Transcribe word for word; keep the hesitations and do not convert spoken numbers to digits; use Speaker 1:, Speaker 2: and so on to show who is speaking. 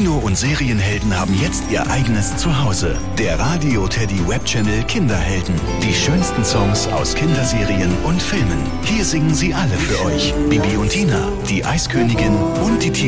Speaker 1: Kino- und Serienhelden haben jetzt ihr eigenes Zuhause. Der Radio Teddy Webchannel Kinderhelden. Die schönsten Songs aus Kinderserien und Filmen. Hier singen sie alle für euch. Bibi und Tina, die Eiskönigin und die Tiere.